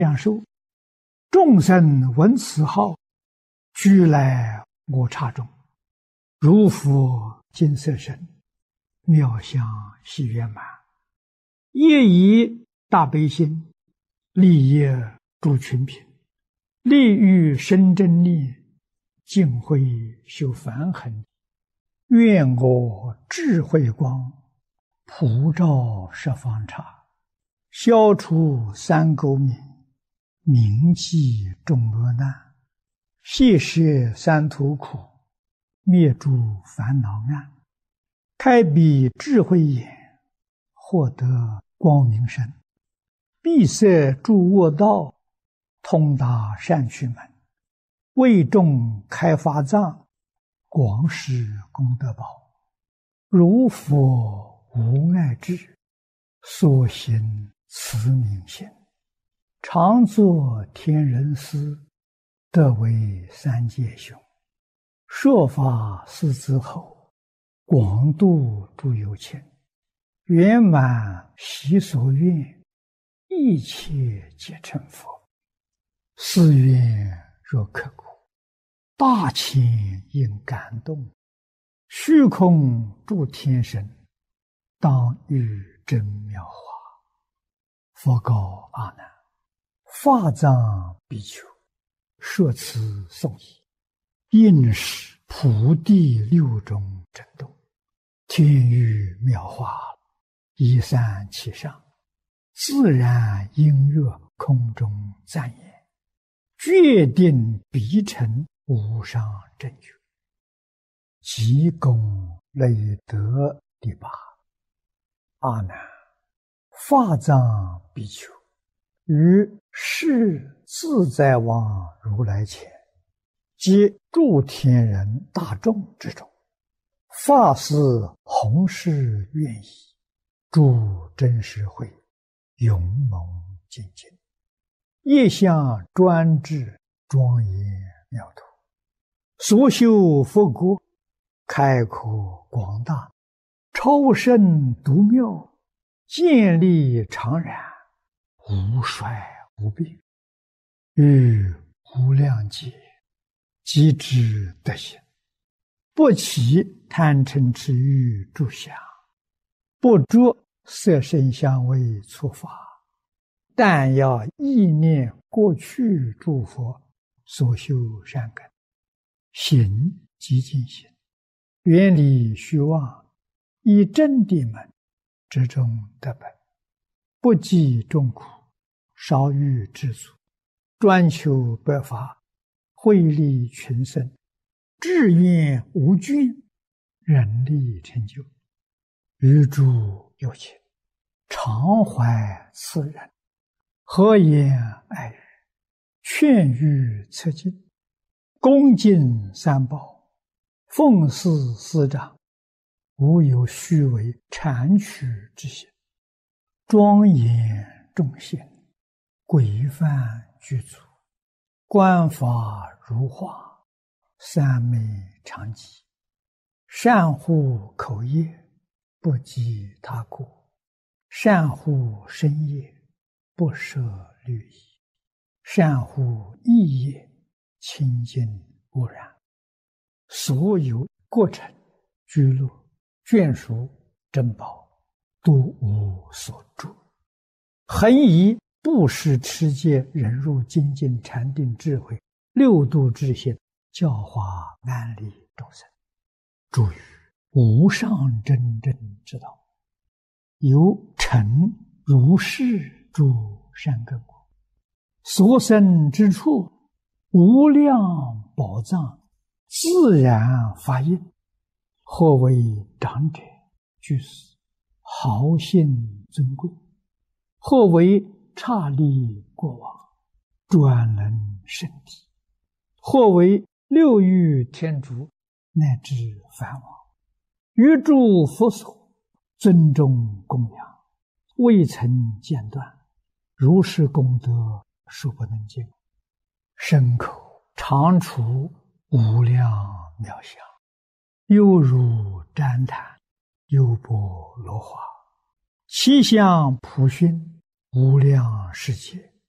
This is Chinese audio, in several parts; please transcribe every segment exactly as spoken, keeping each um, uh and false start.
样寿。众生闻此号，俱来我刹中，如佛金色身，妙相喜圆满。业以大悲心，利业诸群品，利欲生真念，净慧修梵行。愿我智慧光，普照十方刹，消除三垢冥，铭记众恶难，谢摄三途苦，灭诸烦恼暗，开彼智慧眼，获得光明身，闭塞诸恶道，通达善趣门，为众开法藏，广施功德宝。如佛无碍智，所行慈悯心，常作天人师，得为三界雄。说法四之后，广度诸有情，圆满习所愿，一切皆成佛。是愿若刻骨，大千应感动，虚空诸天神，当遇真妙法。佛告阿难：法藏比丘，说此颂已，应是普地六种震动，天雨妙法，一散其上，自然音乐空中赞言，决定必成无上正觉。即功累德第八。阿难，法藏比丘，于世自在王如来前，及诸天人大众之中，发誓弘誓愿意，诸真实会，勇猛精进，业相专制，庄严妙土，所修佛国，开阔广大，超胜独妙，建立常然，无衰无病，于无量劫，即知德行，不起贪嗔痴欲诸想，不着色声香味触法，但要意念过去诸佛所修善根，行即净行，远离虚妄，以真谛门之中得本，不计众苦，少欲知足，专求百法，惠利群生，志愿无倦，人力成就。于诸有情，常怀慈仁，和颜爱语，劝喻策进，恭敬三宝，奉事师长，无有虚伪谄曲之心，庄严众贤，规范具足，观法如画，三昧常寂，善护口业，不积他过，善护身业，不舍律仪，善护意业，清净无染。所有过程、居落、眷属、珍宝，都无所住。恒以布施、持戒、忍辱、精进、禅定、智慧六度之心，教化安利众生，诸于无上真正之道，由成如是诸善根果，所生之处，无量宝藏，自然发应。或为长者、居士、豪信尊贵；或为刹利过往，专能圣体；或为六欲天竺，乃至梵王，于诸佛所尊重供养，未曾间断，如是功德数不能尽，身口常处无量妙相，犹如旃檀，优波罗花，其相普熏，无量世界，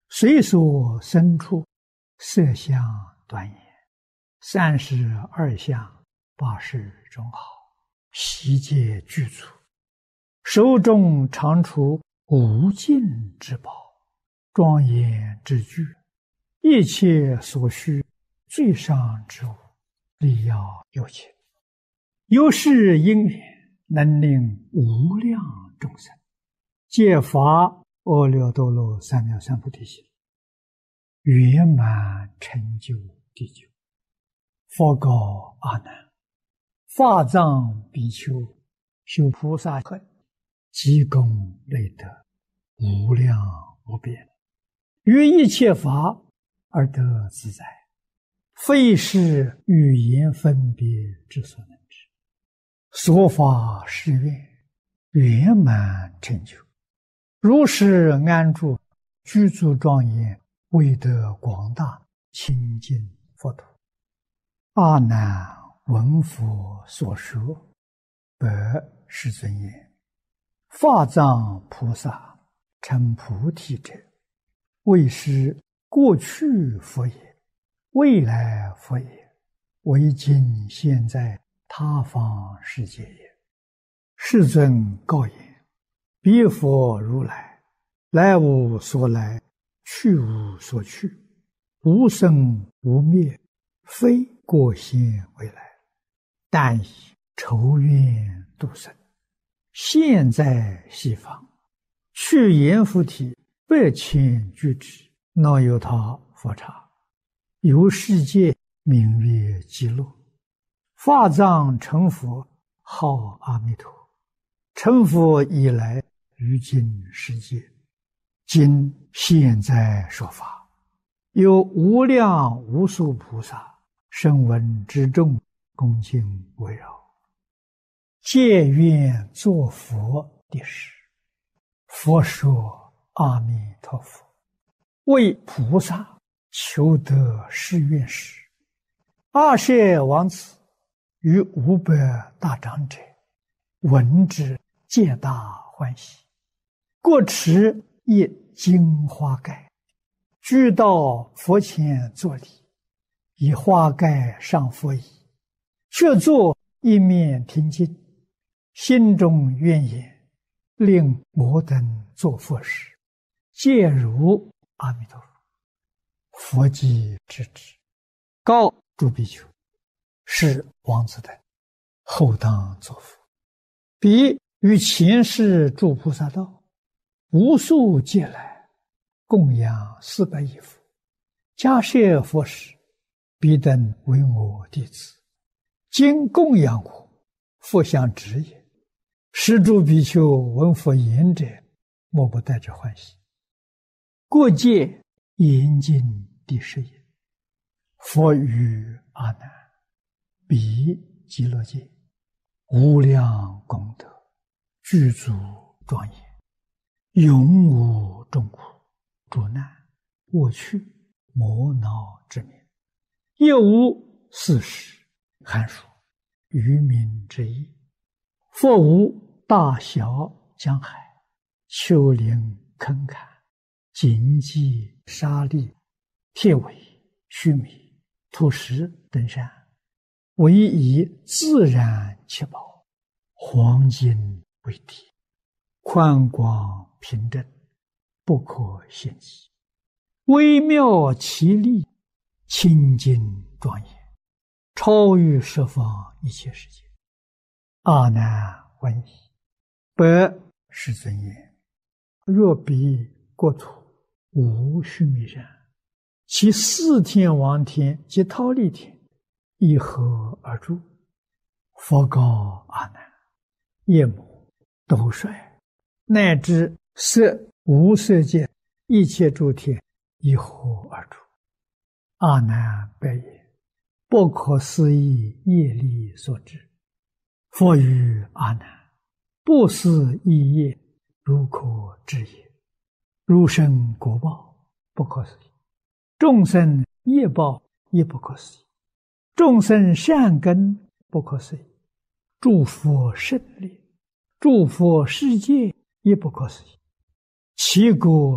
随所生处，色相端严，三十二相，八十种好，悉皆具足，手中常处无尽之宝，庄严之具，一切所需最上之物，力要有情。有是因缘，能令无量众生皆发阿耨多罗三藐三菩提心，圆满成就地久。佛告阿难：法藏比丘修菩萨行，积功累德，无量无边，于一切法而得自在，非是语言分别之所能知。所发誓愿，圆满成就，如是安住，具足庄严，为得广大清净佛土。阿难闻佛所说，白世尊言：法藏菩萨成菩提者，为是过去佛也，未来佛也，为今现在他方世界也。世尊告言：彼佛如来，来无所来，去无所去，无生无灭，非过现未来，但以筹愿度生，现在西方，去阎浮提百千俱胝，能有他佛刹，由世界名曰极乐。法藏成佛，号阿弥陀。成佛以来，于今世界，今现在说法，有无量无数菩萨声闻之众，恭敬围绕，皆愿作佛的事。佛说：阿弥陀佛，为菩萨求得誓愿时，阿舍王子与五百大长者闻之，皆大欢喜，各持一金花盖，俱到佛前作礼，以花盖上佛椅，却坐一面听经，心中愿言：令我等作佛时，皆如阿弥陀佛。佛即知之，告诸比丘：是王子等后当作佛。彼于前世诸菩萨道，无数劫来，供养四百亿佛，迦叶佛时，彼等为我弟子，今供养我，佛相知也。是诸比丘闻佛言者，莫不带着欢喜。过界严禁第十也。佛语阿难：彼极乐界，无量功德，具足庄严，永无众苦、诸难、过去、磨恼之名，亦无四时、寒暑、愚民之意。佛无大小江海、丘陵坑坎、荆棘沙砾、铁苇须弥、土石等山，唯以自然七宝，黄金为体，宽广平正，不可限计，微妙奇丽，清净庄严，超于十方一切世界。阿难闻已，白世尊言：若彼国土无须弥山，其四天王天及忉利天，以何而住？佛告阿难：夜幕、斗率，乃至色无色界一切诸天，以何而住？阿难白言：不可思议业力所致。佛语阿难：不思议业，如可知也。如生果报，不可思议；众生业报，亦不可思议；众生善根，不可思议；诸佛胜利，诸佛世界，亦不可思议。其国